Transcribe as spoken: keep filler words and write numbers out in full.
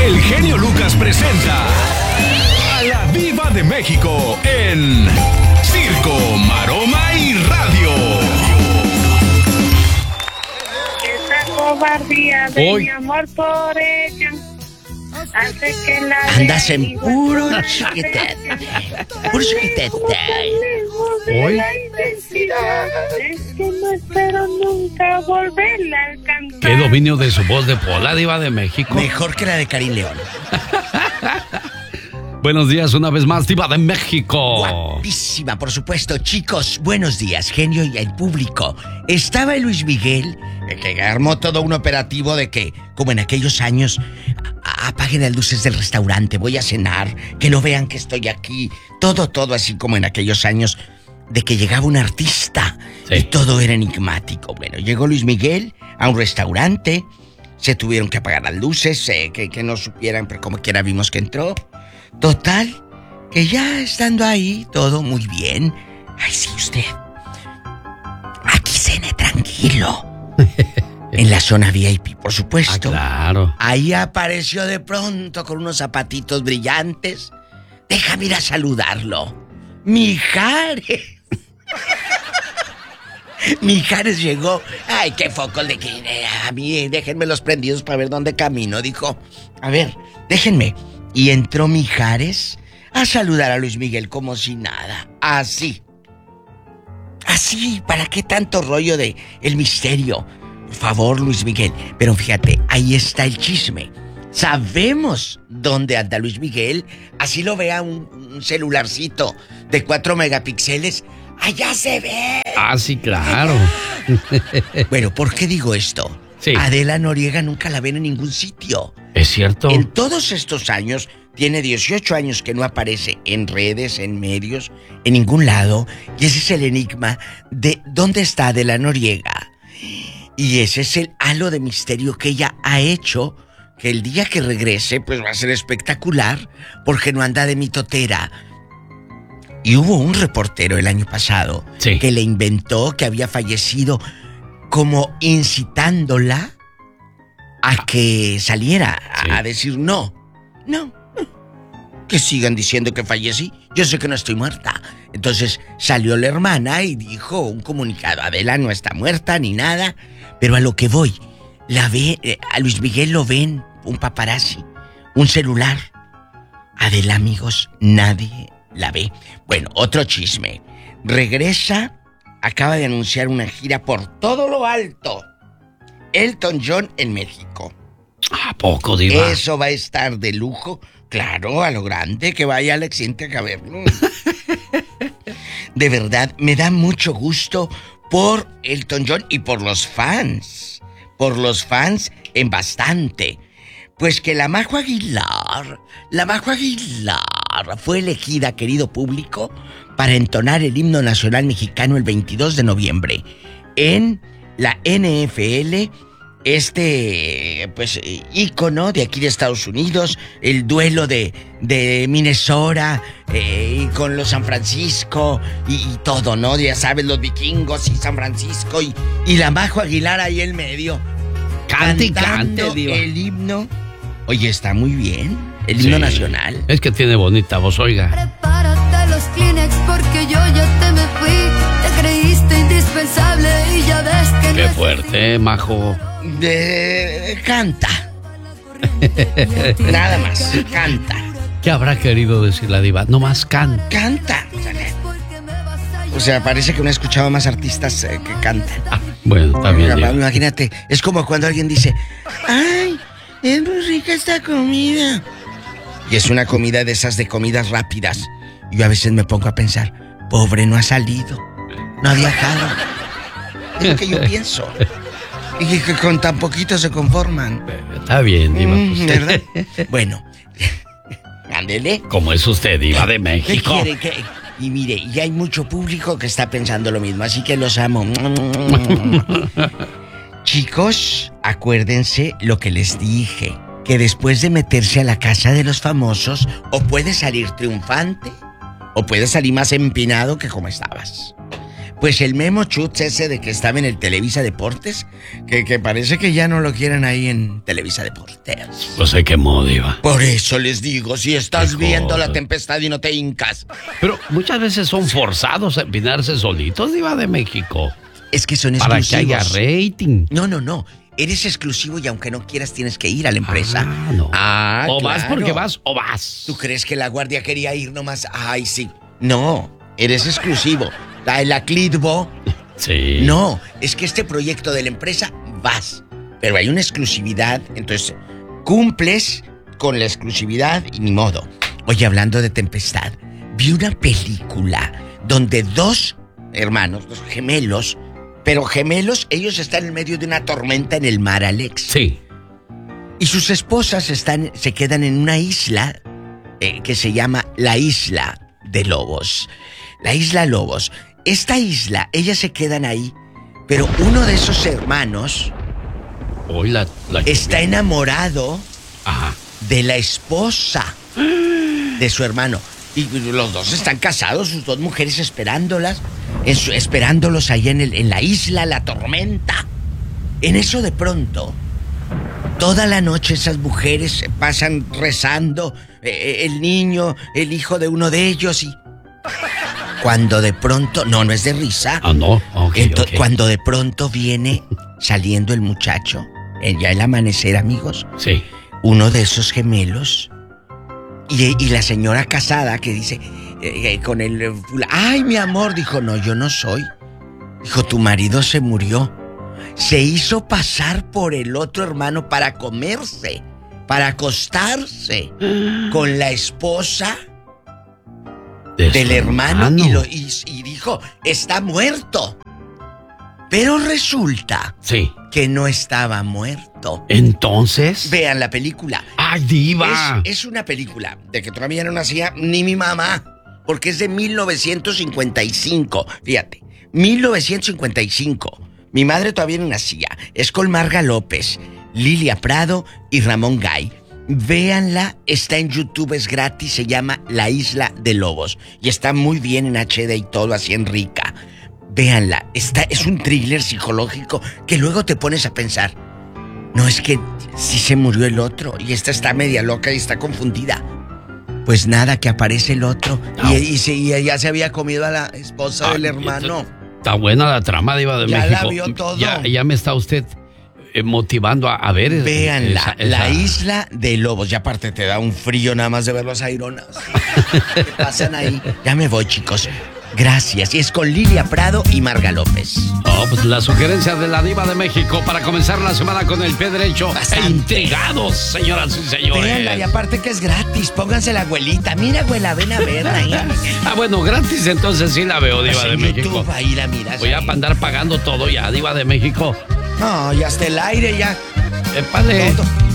El genio Lucas presenta a la Diva de México en Circo, Maroma y Radio. Esa cobardía de Hoy. mi amor por ella hace que la Andas en diva puro no chiquitete. sea Puro chiquitete. lejos de Hoy. la intensidad. Es que no espero nunca volverla a alcanzar. Qué dominio de su voz de Pola, Diva de México. Mejor que la de Karim León. Buenos días una vez más, Diva de México. Guapísima, por supuesto. Chicos, buenos días, genio y el público. Estaba el Luis Miguel, que armó todo un operativo de que, como en aquellos años, a- apaguen las luces del restaurante, voy a cenar, que no vean que estoy aquí. Todo, todo así como en aquellos años de que llegaba un artista Sí. y todo era enigmático. Bueno, llegó Luis Miguel a un restaurante, se tuvieron que apagar las luces, eh, que, que no supieran, pero como quiera vimos que entró. Total, que ya estando ahí, todo muy bien. Ay, sí, usted. Aquí cene tranquilo. En la zona V I P, por Ah, supuesto. claro. Ahí apareció de pronto con unos zapatitos brillantes. Déjame ir a saludarlo. Mijares. Mijares llegó. Ay, qué foco de que a mí, déjenme los prendidos para ver dónde camino. Dijo, a ver, déjenme. Y entró Mijares a saludar a Luis Miguel como si nada. Así. Así, ¿para qué tanto rollo de el misterio? Por favor, Luis Miguel. Pero fíjate, ahí está el chisme. Sabemos dónde anda Luis Miguel. Así lo vea un, un celularcito de cuatro megapíxeles. ¡Allá se ve! Ah, sí, claro. Bueno, ¿por qué digo esto? Sí. Adela Noriega nunca la ven en ningún sitio. Es cierto. En todos estos años, tiene dieciocho años que no aparece en redes, en medios, en ningún lado. Y ese es el enigma de dónde está Adela Noriega. Y ese es el halo de misterio que ella ha hecho, que el día que regrese, pues va a ser espectacular, porque no anda de mitotera. Y hubo un reportero el año pasado Sí. que le inventó que había fallecido, como incitándola a que saliera Sí. a decir no, no, no, que sigan diciendo que fallecí, yo sé que no estoy muerta. Entonces salió la hermana y dijo un comunicado, Adela no está muerta ni nada, pero a lo que voy, la ve, eh, a Luis Miguel lo ven un paparazzi, un celular. Adela, amigos, nadie la ve. Bueno, otro chisme. Regresa, acaba de anunciar una gira por todo lo alto. Elton John en México. ¿A poco, Diva? Eso va a estar de lujo. Claro, a lo grande, que vaya Alex Intec a verlo. De verdad, me da mucho gusto por Elton John y por los fans. Por los fans en bastante. Pues que la Majo Aguilar, la Majo Aguilar fue elegida, querido público, para entonar el himno nacional mexicano el veintidós de noviembre en la N F L, este, pues, ícono de aquí de Estados Unidos, el duelo de, de Minnesota eh, y con los San Francisco y, y todo, ¿no? Ya sabes, los vikingos y San Francisco y, y la Majo Aguilar ahí en medio. Cante y Cantando cante, Diva. el himno. Oye, está muy bien. El himno Sí. nacional. Es que tiene bonita voz, oiga. Prepárate los Kleenex porque yo ya te me fui. Te creíste indispensable y ya ves que Qué no es fuerte, Majo. De... Canta. Nada más. Canta. ¿Qué habrá querido decir la Diva? No más canta. Canta. O sea, parece que uno ha escuchado más artistas eh, que cantan. Ah, bueno, está bien, Diva. Imagínate, es como cuando alguien dice, ¡ay, es muy rica esta comida! Y es una comida de esas de comidas rápidas. Y yo a veces me pongo a pensar, pobre, no ha salido, no ha viajado. Es lo que yo pienso. Y que con tan poquito se conforman. Está bien, Diva. Mm, pues. ¿verdad? Bueno, ándele. ¿Cómo es usted, Diva de ¿Qué México? quiere? ¿Qué? Y mire, ya hay mucho público que está pensando lo mismo, así que los amo. Chicos, acuérdense lo que les dije, que después de meterse a la casa de los famosos, o puedes salir triunfante, o puedes salir más empinado que como estabas. Pues el Memo Chutz ese de que estaba en el Televisa Deportes, que, que parece que ya no lo quieren ahí en Televisa Deportes. Pues se quemó, diva. Por eso les digo, si estás Qué viendo cosa. La tempestad y no te hincas. Pero muchas veces son forzados a empinarse solitos, diva de México. Es que son Para exclusivos. que haya rating. No, no, no. Eres exclusivo y aunque no quieras tienes que ir a la empresa. Ah, no. Ah, o vas claro. porque vas o vas. ¿Tú crees que la guardia quería ir nomás? Ay, sí. No, eres exclusivo. La, la Clitbo. Sí. No, es que este proyecto de la empresa vas. Pero hay una exclusividad, entonces cumples con la exclusividad y ni modo. Oye, hablando de tempestad, vi una película donde dos hermanos, dos gemelos, pero gemelos, ellos están en medio de una tormenta en el mar, Alex. Sí. Y sus esposas están, se quedan en una isla eh, que se llama la Isla de Lobos. La Isla Lobos. Esta isla, ellas se quedan ahí, pero uno de esos hermanos Hoy la, la está enamorado Ajá. de la esposa de su hermano. Y los dos están casados, sus dos mujeres esperándolas, en su, esperándolos allá en, el, en la isla, la tormenta. En eso de pronto, toda la noche esas mujeres pasan rezando, eh, el niño, el hijo de uno de ellos y... Cuando de pronto, no, no es de risa. Ah, no, ok, Ento- ok. Cuando de pronto viene saliendo el muchacho, eh, ya el amanecer, amigos, Sí. uno de esos gemelos, y, y la señora casada que dice, eh, eh, con el... eh, fula- Ay, mi amor, dijo, no, yo no soy. Dijo, tu marido se murió. Se hizo pasar por el otro hermano para comerse, para acostarse con la esposa De del su hermano, Y, lo, y, y dijo, está muerto. Pero resulta Sí. que no estaba muerto. Entonces. Vean la película. ¡Ay, diva! Es, es una película de que todavía no nacía ni mi mamá, porque es de mil novecientos cincuenta y cinco. Fíjate, mil novecientos cincuenta y cinco. Mi madre todavía no nacía. Es con Marga López, Lilia Prado y Ramón Gay. Véanla, está en YouTube, es gratis, se llama La Isla de Lobos. Y está muy bien en H D y todo, así en rica. Véanla, está, es un thriller psicológico que luego te pones a pensar. No, es que sí se murió el otro y esta está media loca y está confundida. Pues nada, que aparece el otro No. y, y, se, y ya se había comido a la esposa Ah, del hermano. Está buena la trama, diva de Ya México. la vio todo. Ya, ya me está usted eh, motivando a, a ver. es- Véanla, esa- esa- La Isla de Lobos. Ya aparte te da un frío nada más de ver los aironas que pasan ahí. Ya me voy, chicos. Gracias. Y es con Lilia Prado y Marga López. Oh, pues la sugerencia de la diva de México para comenzar la semana con el pie derecho. Bastante. E intrigados, señoras y señores. Véanla, y aparte que es gratis. Pónganse la abuelita. Mira, abuela, ven a verla ahí. Ah, bueno, gratis entonces sí la veo, diva Pues de en México. YouTube, ahí la miras. Voy a ahí. andar pagando todo ya, diva de México. No, ya hasta el aire ya. Épale. Todo.